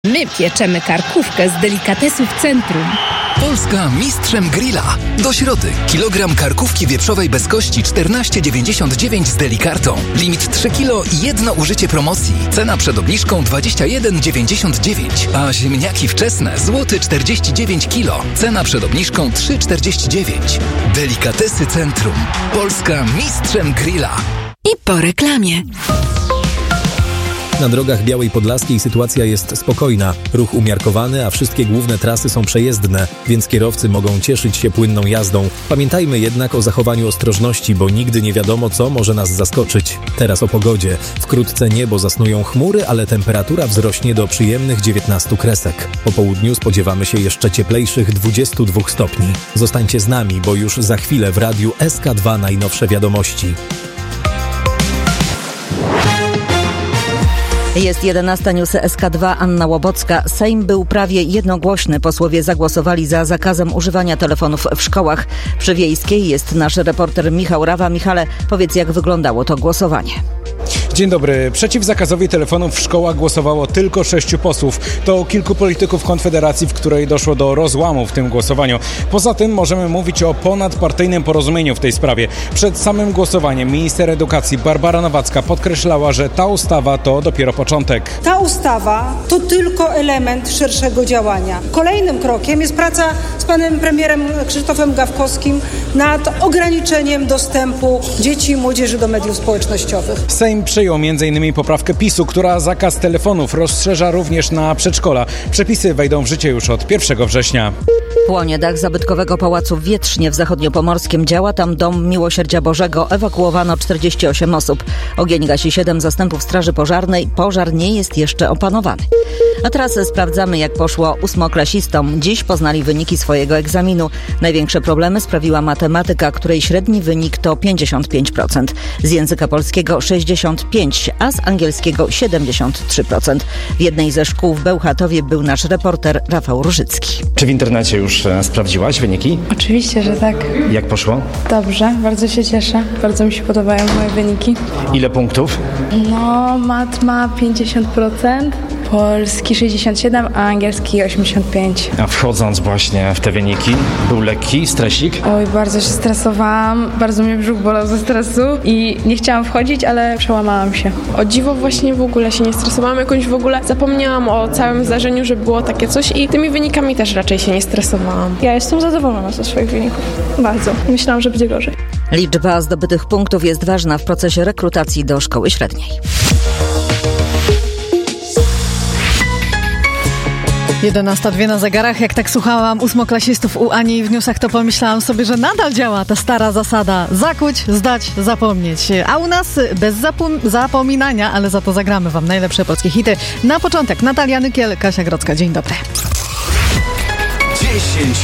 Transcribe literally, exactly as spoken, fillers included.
My pieczemy karkówkę z delikatesów Centrum. Polska mistrzem grilla. Do środy. Kilogram karkówki wieprzowej bez kości czternaście dziewięćdziesiąt dziewięć z delikartą. Limit trzy kilo i jedno użycie promocji. Cena przed obniżką dwadzieścia jeden dziewięćdziesiąt dziewięć. A ziemniaki wczesne złoty czterdzieści dziewięć kilo. Cena przed obniżką trzy czterdzieści dziewięć. Delikatesy Centrum. Polska mistrzem grilla. I po reklamie. Na drogach Białej Podlaskiej sytuacja jest spokojna, ruch umiarkowany, a wszystkie główne trasy są przejezdne, więc kierowcy mogą cieszyć się płynną jazdą. Pamiętajmy jednak o zachowaniu ostrożności, bo nigdy nie wiadomo, co może nas zaskoczyć. Teraz o pogodzie. Wkrótce niebo zasnują chmury, ale temperatura wzrośnie do przyjemnych dziewiętnastu kresek. Po południu spodziewamy się jeszcze cieplejszych dwudziestu dwóch stopni. Zostańcie z nami, bo już za chwilę w radiu S K dwa najnowsze wiadomości. Jest jedenasta, newsy S K dwa, Anna Łobocka. Sejm był prawie jednogłośny. Posłowie zagłosowali za zakazem używania telefonów w szkołach. Przy Wiejskiej jest nasz reporter Michał Rawa. Michale, powiedz, jak wyglądało to głosowanie. Dzień dobry. Przeciw zakazowi telefonów w szkołach głosowało tylko sześciu posłów. To kilku polityków Konfederacji, w której doszło do rozłamu w tym głosowaniu. Poza tym możemy mówić o ponadpartyjnym porozumieniu w tej sprawie. Przed samym głosowaniem minister edukacji Barbara Nowacka podkreślała, że ta ustawa to dopiero początek. Ta ustawa to tylko element szerszego działania. Kolejnym krokiem jest praca z panem premierem Krzysztofem Gawkowskim nad ograniczeniem dostępu dzieci i młodzieży do mediów społecznościowych. Sejm przyjął między innymi poprawkę PiSu, która zakaz telefonów rozszerza również na przedszkola. Przepisy wejdą w życie już od pierwszego września. Płonie dach zabytkowego pałacu w Wietrznie w Zachodniopomorskiem. Działa tam Dom Miłosierdzia Bożego. Ewakuowano czterdzieści osiem osób. Ogień gasi siedem zastępów straży pożarnej. Pożar nie jest jeszcze opanowany. A teraz sprawdzamy, jak poszło ósmoklasistom. Dziś poznali wyniki swojego egzaminu. Największe problemy sprawiła matematyka, której średni wynik to pięćdziesiąt pięć procent. Z języka polskiego sześćdziesiąt pięć procent, a z angielskiego siedemdziesiąt trzy procent. W jednej ze szkół w Bełchatowie był nasz reporter Rafał Różycki. Czy w internecie już e, sprawdziłaś wyniki? Oczywiście, że tak. Jak poszło? Dobrze, bardzo się cieszę. Bardzo mi się podobają moje wyniki. Ile punktów? No, mat ma pięćdziesiąt procent, polski sześćdziesiąt siedem procent, a angielski osiemdziesiąt pięć procent. A wchodząc właśnie w te wyniki, był lekki stresik? Oj, bardzo się stresowałam, bardzo mnie brzuch bolał ze stresu i nie chciałam wchodzić, ale przełamałam się. O dziwo właśnie w ogóle się nie stresowałam, jakoś w ogóle zapomniałam o całym zdarzeniu, że było takie coś i tymi wynikami też raczej się nie stresowałam. Ja jestem zadowolona ze swoich wyników. Bardzo. Myślałam, że będzie gorzej. Liczba zdobytych punktów jest ważna w procesie rekrutacji do szkoły średniej. jedenasta dwie na zegarach. Jak tak słuchałam ósmoklasistów u Ani w newsach, to pomyślałam sobie, że nadal działa ta stara zasada: zakuć, zdać, zapomnieć. A u nas bez zapom- zapominania, ale za to zagramy wam najlepsze polskie hity. Na początek Natalia Nykiel, Kasia Grodzka. Dzień dobry. dziesięć